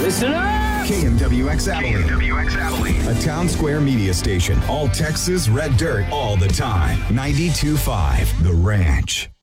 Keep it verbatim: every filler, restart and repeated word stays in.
Listen up! K M W X Abilene. K M W X Abilene. A Town Square media station. All Texas red dirt all the time. ninety-two point five The Ranch.